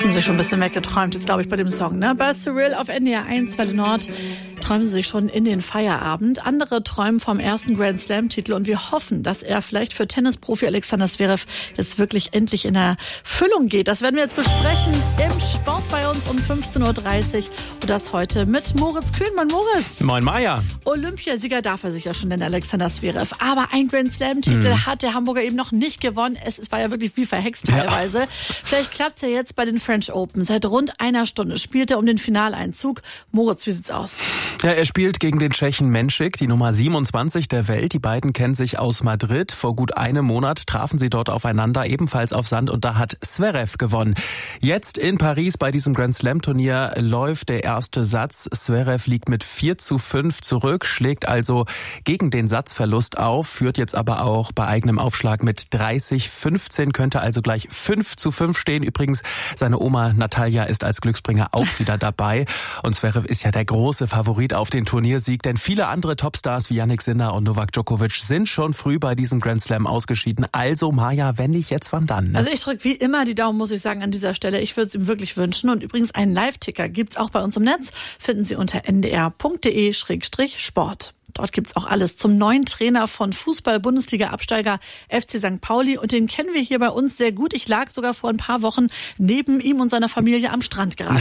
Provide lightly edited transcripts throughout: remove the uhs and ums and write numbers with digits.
Haben Sie schon ein bisschen weggeträumt, jetzt glaube ich bei dem Song, ne? Bei Cyril auf NDR 1, Welle Nord, träumen Sie sich schon in den Feierabend. Andere träumen vom ersten Grand Slam-Titel und wir hoffen, dass er vielleicht für Tennisprofi Alexander Zverev jetzt wirklich endlich in Erfüllung geht. Das werden wir jetzt besprechen im Sport bei uns um 15.30 Uhr und das heute mit Moritz Kühn. Moin Moritz. Moin Maja. Olympiasieger darf er sich ja schon nennen, Alexander Zverev. Aber ein Grand Slam-Titel hat der Hamburger eben noch nicht gewonnen. Es war ja wirklich wie verhext teilweise. Ja. Vielleicht klappt es ja jetzt bei den French Open. Seit rund einer Stunde spielt er um den Finaleinzug. Moritz, wie sieht's aus? Ja, er spielt gegen den Tschechen Menšik, die Nummer 27 der Welt. Die beiden kennen sich aus Madrid. Vor gut einem Monat trafen sie dort aufeinander, ebenfalls auf Sand. Und da hat Zverev gewonnen. Jetzt in Paris bei diesem Grand Slam Turnier läuft der erste Satz. Zverev liegt mit 4:5 zurück, schlägt also gegen den Satzverlust auf, führt jetzt aber auch bei eigenem Aufschlag mit 30:15, könnte also gleich 5:5 stehen. Übrigens, seine Oma Natalia ist als Glücksbringer auch wieder dabei. Und Zverev ist ja der große Favorit auf den Turniersieg, denn viele andere Topstars wie Jannik Sinner und Novak Djokovic sind schon früh bei diesem Grand Slam ausgeschieden. Also Maja, wenn nicht jetzt, wann dann? Ne? Also ich drücke wie immer die Daumen, muss ich sagen, an dieser Stelle. Ich würde es ihm wirklich wünschen. Und übrigens einen Live-Ticker gibt's auch bei uns im Netz. Finden Sie unter ndr.de/sport. Dort gibt's auch alles zum neuen Trainer von Fußball-Bundesliga-Absteiger FC St. Pauli. Und den kennen wir hier bei uns sehr gut. Ich lag sogar vor ein paar Wochen neben ihm und seiner Familie am Strand gerade.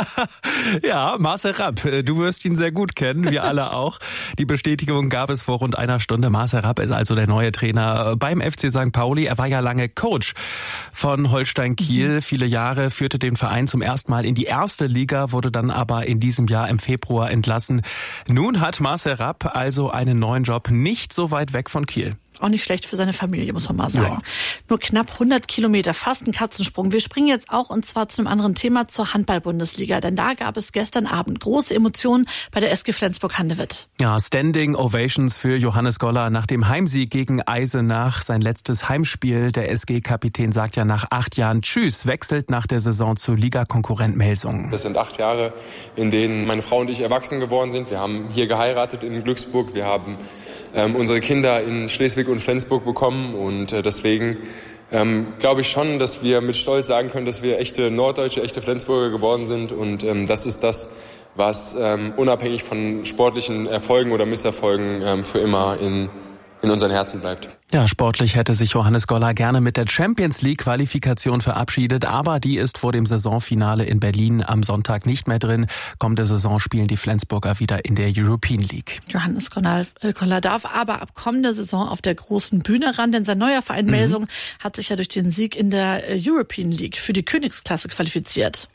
Ja, Marcel Rapp, du wirst ihn sehr gut kennen, wir alle auch. Die Bestätigung gab es vor rund einer Stunde. Marcel Rapp ist also der neue Trainer beim FC St. Pauli. Er war ja lange Coach von Holstein Kiel. Viele Jahre führte den Verein zum ersten Mal in die erste Liga, wurde dann aber in diesem Jahr im Februar entlassen. Nun hat Marcel Rapp also einen neuen Job nicht so weit weg von Kiel. Auch nicht schlecht für seine Familie, muss man mal sagen. Ja. Nur knapp 100 Kilometer, fast ein Katzensprung. Wir springen jetzt auch, und zwar zu einem anderen Thema, zur Handball-Bundesliga. Denn da gab es gestern Abend große Emotionen bei der SG Flensburg-Handewitt. Ja, Standing Ovations für Johannes Goller nach dem Heimsieg gegen Eisenach. Sein letztes Heimspiel. Der SG-Kapitän sagt ja nach 8 Jahren Tschüss, wechselt nach der Saison zu Ligakonkurrent Melsungen. Das sind 8 Jahre, in denen meine Frau und ich erwachsen geworden sind. Wir haben hier geheiratet in Glücksburg. Wir haben unsere Kinder in Schleswig und Flensburg bekommen und deswegen glaube ich schon, dass wir mit Stolz sagen können, dass wir echte Norddeutsche, echte Flensburger geworden sind und das ist das, was unabhängig von sportlichen Erfolgen oder Misserfolgen für immer in unseren Herzen bleibt. Ja, sportlich hätte sich Johannes Goller gerne mit der Champions League Qualifikation verabschiedet, aber die ist vor dem Saisonfinale in Berlin am Sonntag nicht mehr drin. Kommende Saison spielen die Flensburger wieder in der European League. Johannes Goller darf aber ab kommender Saison auf der großen Bühne ran, denn sein neuer Verein Melsungen hat sich ja durch den Sieg in der European League für die Königsklasse qualifiziert.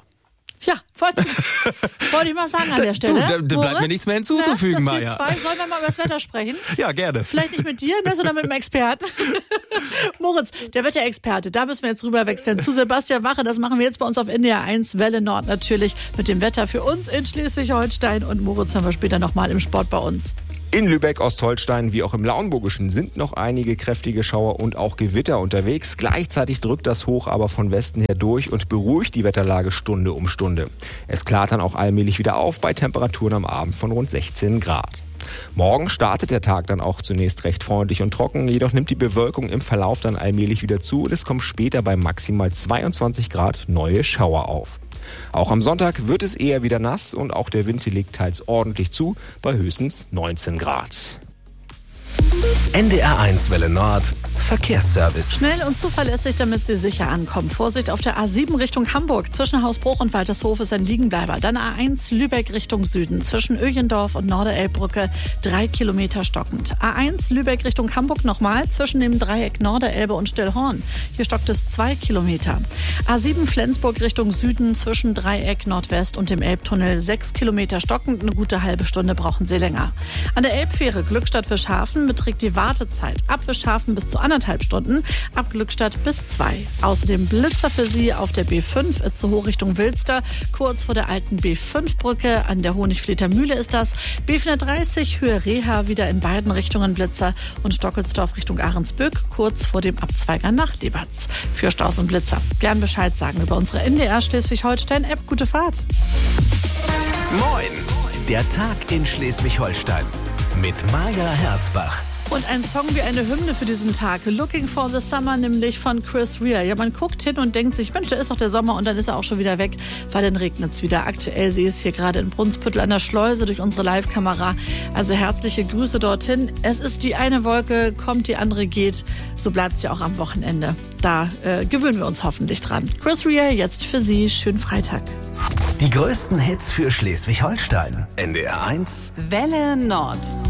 Ja, wollte ich mal sagen an der Stelle. Da bleibt mir nichts mehr hinzuzufügen, Maja. Wollen wir mal über das Wetter sprechen? Ja, gerne. Vielleicht nicht mit dir, sondern mit dem Experten. Moritz, der Wetterexperte, da müssen wir jetzt rüber wechseln zu Sebastian Wache. Das machen wir jetzt bei uns auf NDR 1, Welle Nord natürlich, mit dem Wetter für uns in Schleswig-Holstein. Und Moritz hören wir später nochmal im Sport bei uns. In Lübeck, Ostholstein wie auch im Lauenburgischen sind noch einige kräftige Schauer und auch Gewitter unterwegs. Gleichzeitig drückt das Hoch aber von Westen her durch und beruhigt die Wetterlage Stunde um Stunde. Es klart dann auch allmählich wieder auf bei Temperaturen am Abend von rund 16 Grad. Morgen startet der Tag dann auch zunächst recht freundlich und trocken, jedoch nimmt die Bewölkung im Verlauf dann allmählich wieder zu und es kommen später bei maximal 22 Grad neue Schauer auf. Auch am Sonntag wird es eher wieder nass und auch der Wind legt teils ordentlich zu, bei höchstens 19 Grad. NDR 1 Welle Nord Verkehrsservice. Schnell und zuverlässig, damit Sie sicher ankommen. Vorsicht auf der A7 Richtung Hamburg. Zwischen Hausbruch und Waltershof ist ein Liegenbleiber. Dann A1 Lübeck Richtung Süden. Zwischen Öjendorf und Norderelbbrücke 3 Kilometer stockend. A1 Lübeck Richtung Hamburg nochmal. Zwischen dem Dreieck Norderelbe und Stillhorn. Hier stockt es 2 Kilometer. A7 Flensburg Richtung Süden. Zwischen Dreieck Nordwest und dem Elbtunnel 6 Kilometer stockend. Eine gute halbe Stunde brauchen Sie länger. An der Elbfähre Glückstadt-Fischhafen beträgt die Wartezeit ab Fischhafen bis zu 1,5 Stunden, ab Glückstadt bis 2. Außerdem Blitzer für Sie auf der B5 Itzehoe Richtung Wilster, kurz vor der alten B5-Brücke. An der Honigfleter Mühle ist das. B430 Höhe Reha wieder in beiden Richtungen Blitzer und Stockelsdorf Richtung Ahrensbück, kurz vor dem Abzweiger nach Lebatz. Für Staus und Blitzer gern Bescheid sagen über unsere NDR Schleswig-Holstein-App. Gute Fahrt. Moin, der Tag in Schleswig-Holstein mit Maja Herzbach. Und ein Song wie eine Hymne für diesen Tag. Looking for the Summer, nämlich von Chris Rea. Ja, man guckt hin und denkt sich, Mensch, da ist doch der Sommer, und dann ist er auch schon wieder weg, weil dann regnet es wieder. Aktuell sehe ich es hier gerade in Brunsbüttel an der Schleuse durch unsere Live-Kamera. Also herzliche Grüße dorthin. Es ist die eine Wolke, kommt, die andere geht. So bleibt es ja auch am Wochenende. Da gewöhnen wir uns hoffentlich dran. Chris Rea, jetzt für Sie. Schönen Freitag. Die größten Hits für Schleswig-Holstein. NDR 1 Welle Nord.